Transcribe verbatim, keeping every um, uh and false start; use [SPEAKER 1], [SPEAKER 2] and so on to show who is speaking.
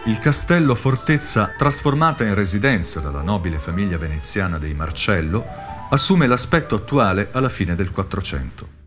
[SPEAKER 1] Il castello fortezza, trasformata in residenza dalla nobile famiglia veneziana dei Marcello, assume l'aspetto attuale alla fine del Quattrocento.